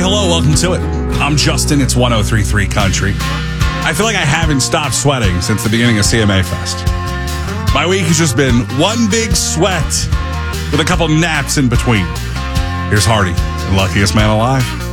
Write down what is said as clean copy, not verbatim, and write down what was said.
hello, welcome to it. I'm Justin, it's 103.3 Country. I feel like I haven't stopped sweating since the beginning of CMA Fest. My week has just been one big sweat with a couple naps in between. Here's Hardy, the luckiest man alive.